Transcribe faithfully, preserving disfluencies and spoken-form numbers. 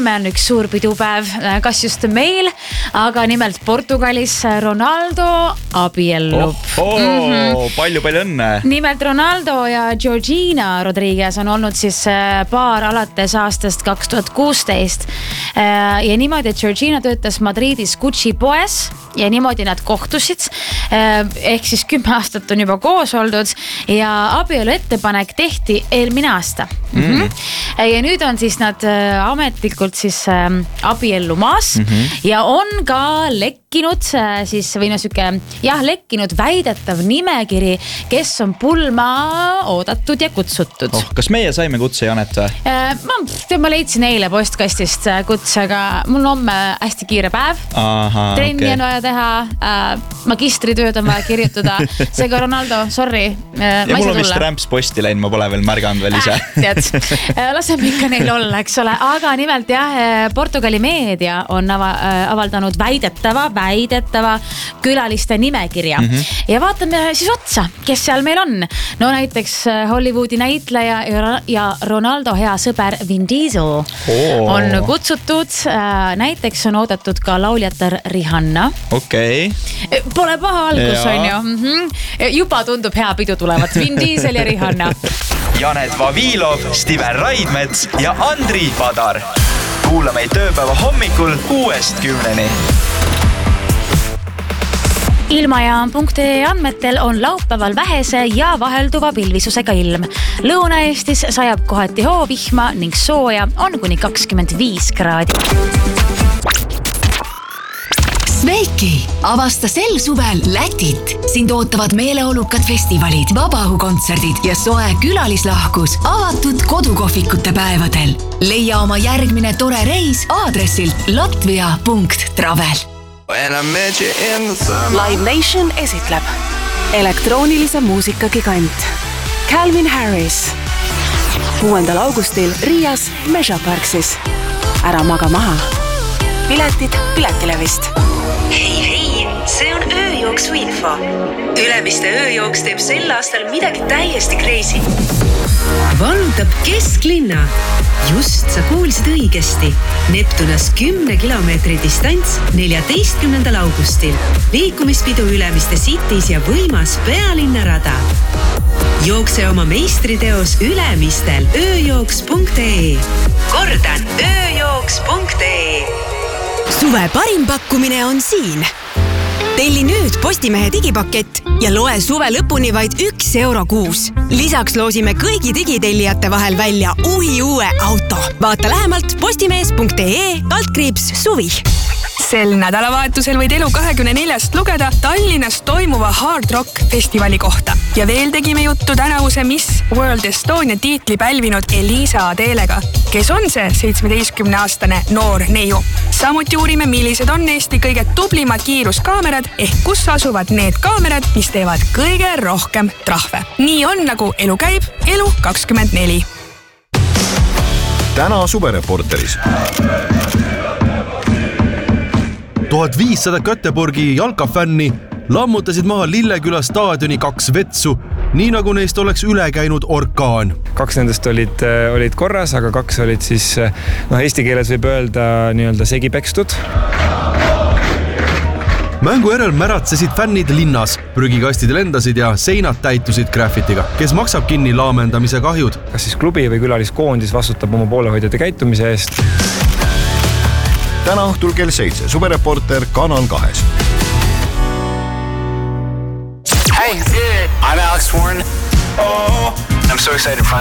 homme on üks suur pidupäev, kas just meil, aga nimelt Portugalis Ronaldo abiellub. Oh, oh, mm-hmm. Palju, palju õnne. Nimelt Ronaldo ja Georgina Rodriguez on olnud siis paar alates aastast kaks tuhat kuusteist. Ja niimoodi, et Georgina töötas Madridis Gucci poes ja niimoodi nad kohtusid. Ehk siis kümme aastat on juba koos oldud ja abielu ettepanek tehti eelmine aasta. Mm-hmm. Ja nüüd on siis nad ametlikult siis abiellumaas mm-hmm. ja on ka lekkinud siis või no süke, jah, lekkinud väidetav nimekiri, kes on pulma oodatud ja kutsutud. Oh, kas meie saime kutse, Janet? Ma, ma leidsin eile postkastist kutsega. Mul on homme hästi kiire päev. Aha, trenni okay. on vaja teha, magistritööd on vaja kirjutada. Seega Ronaldo, sorry. Ja mul on vist rämps posti läinud, ma pole veel märganud veel ise. Äh, tead, laseme ikka neil olla, eks ole. Aga nimelt jah, Portugali meedia on avaldanud väidetava, väidetava külaliste nimekirja. Mm-hmm. Ja vaatame siis otsa, kes seal meil on. No näiteks Hollywoodi näitleja ja Ronaldo hea sõber Vin Diesel oh. on kutsutud. Näiteks on oodatud ka lauljatar Rihanna. Okei. Okay. Pole paha algus, ja. On ju. Mm-hmm. Juba tundub hea pidu tulevat. Vin Diesel ja Rihanna. Janet Vavilov, Steven Raidmets ja Andri Padar. Kuula meid tööpäeva hommikul kuuest kümneni. Ilmajaam punkt ee andmetel on laupäeval vähese ja vahelduva pilvisusega ilm. Lõuna-Eestis sajab kohati hoovihma ning sooja on kuni kakskümmend viis kraadi. Smeiki, avasta sel suvel Lätit. Sind ootavad meeleolukad festivalid, vabaõhukontserdid ja soe külalislahkus avatud kodukohvikute päevadel. Leia oma järgmine tore reis aadressilt latvia punkt travel. Live Nation esitleb elektroonilise muusika gigant Calvin Harris kuuendal augustil Riias Measure Parksis. Ära maga maha. Piletid Piletilevist. Hei, hei, see on ööjooksu info. Ülemiste ööjooks teeb sel aastal midagi täiesti crazy. Vallutab kesklinna. Just sa kuulsid õigesti. Neptunas kümne kilomeetri distants neljateistkümnendal augustil. Liikumispidu Ülemiste Cities ja võimas pealinnarada. Jookse oma meistriteos Ülemistel ööjooks punkt ee. Kordan, ööjooks punkt ee. Suve parim pakkumine on siin. Telli nüüd Postimehe digipakett ja loe suve lõpuni vaid üks euro kuus. Lisaks loosime kõigi digitellijate vahel välja uhi uue auto. Vaata lähemalt postimees punkt ee kaldkriips suvi. Sel nädalavahetusel võid Elu kahekümne neljast lugeda Tallinnas toimuva Hard Rock festivali kohta. Ja veel tegime juttu tänavuse Miss World Estonia tiitli pälvinud Elisa Adelega, kes on see seitsmeteistkümne-aastane noor neiu. Samuti uurime, millised on Eesti kõige tublimad kiiruskaamerad ehk kus asuvad need kaamerad, mis teevad kõige rohkem trahve. Nii on, nagu elu käib, Elu kakskümmend neli. Täna Suvereporteris. tuhat viissada Göteborgi jalkafänni lammutasid maha Lilleküla staadioni kaks vetsu, nii nagu neist oleks üle käinud orkaan. Kaks nendest olid, olid korras, aga kaks olid siis, no eesti keeles võib öelda nii-öelda segi pekstud. Mängu järel märatsesid fännid linnas, prügikastid lendasid ja seinad täitusid graffitiga. Kes maksab kinni laamendamise kahjud? Kas siis klubi või külaliskoondis vastutab oma poolehoidjate käitumise eest? Täna õhtul kell seitse. Suvereporter Kanal kahes. Hey, I'm Alex Warren. Oh, I'm so excited to find